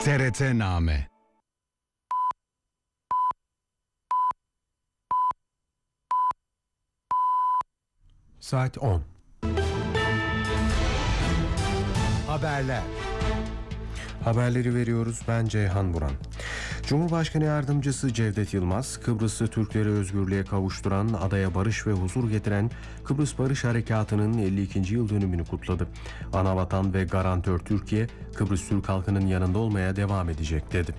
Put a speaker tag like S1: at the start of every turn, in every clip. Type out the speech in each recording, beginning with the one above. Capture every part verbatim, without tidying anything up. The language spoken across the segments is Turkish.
S1: T R T-Name.
S2: Saat on. Haberler. Haberleri veriyoruz. Ben Ceyhan Buran. Cumhurbaşkanı Yardımcısı Cevdet Yılmaz, Kıbrıslı Türkleri özgürlüğe kavuşturan, adaya barış ve huzur getiren Kıbrıs Barış Harekatı'nın elli ikinci yıl dönümünü kutladı. Anavatan ve garantör Türkiye, Kıbrıs Türk halkının yanında olmaya devam edecek dedi.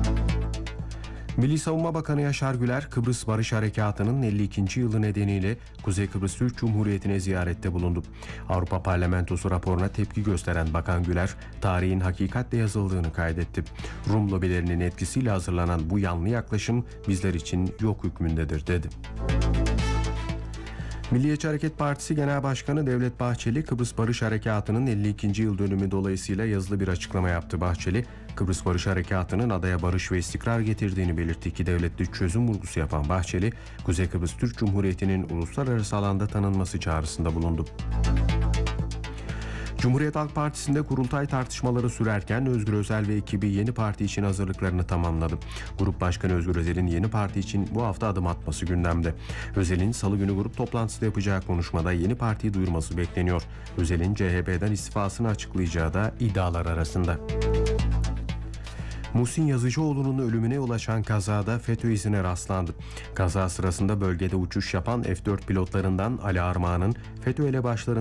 S2: Milli Savunma Bakanı Yaşar Güler, Kıbrıs Barış Harekatı'nın elli ikinci yılı nedeniyle Kuzey Kıbrıs Türk Cumhuriyeti'ne ziyarette bulundu. Avrupa Parlamentosu raporuna tepki gösteren Bakan Güler, tarihin hakikatle yazıldığını kaydetti. Rum lobilerinin etkisiyle hazırlanan bu yanlı yaklaşım bizler için yok hükmündedir dedi. Milliyetçi Hareket Partisi Genel Başkanı Devlet Bahçeli, Kıbrıs Barış Harekatı'nın elli ikinci yıl dönümü dolayısıyla yazılı bir açıklama yaptı. Bahçeli, Kıbrıs Barış Harekatı'nın adaya barış ve istikrar getirdiğini belirtti. İki devletli çözüm vurgusu yapan Bahçeli, Kuzey Kıbrıs Türk Cumhuriyeti'nin uluslararası alanda tanınması çağrısında bulundu. Cumhuriyet Halk Partisi'nde kurultay tartışmaları sürerken Özgür Özel ve ekibi yeni parti için hazırlıklarını tamamladı. Grup Başkanı Özgür Özel'in yeni parti için bu hafta adım atması gündemde. Özel'in salı günü grup toplantısında yapacağı konuşmada yeni partiyi duyurması bekleniyor. Özel'in C H P'den istifasını açıklayacağı da iddialar arasında. Muhsin Yazıcıoğlu'nun ölümüne ulaşan kazada FETÖ izine rastlandı. Kaza sırasında bölgede uçuş yapan F dört pilotlarından Ali Armağan'ın FETÖ elebaşlarından